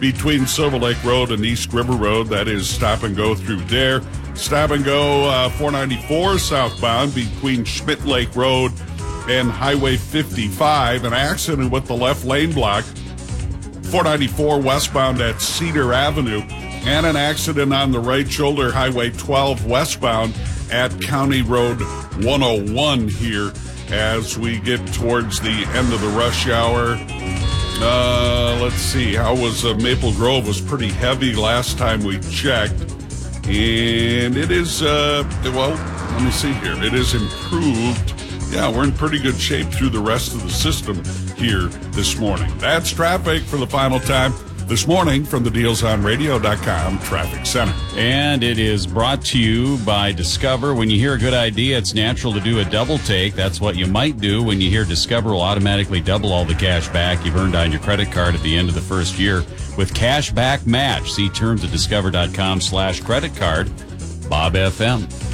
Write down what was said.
between Silver Lake Road and East River Road. That is stop and go through there. Stop and go 494 southbound between Schmidt Lake Road and Highway 55. An accident with the left lane block. 494 westbound at Cedar Avenue. And an accident on the right shoulder, Highway 12 westbound at County Road 101 here as we get towards the end of the rush hour. Let's see. How was Maple Grove? Was pretty heavy last time we checked. And it is, let me see here. It is improved. Yeah, we're in pretty good shape through the rest of the system here this morning. That's traffic for the final time this morning from the DealsOnRadio.com Traffic Center. And it is brought to you by Discover. When you hear a good idea, it's natural to do a double take. That's what you might do when you hear Discover will automatically double all the cash back you've earned on your credit card at the end of the first year with Cash Back Match. See terms at discover.com/credit card. Bob FM.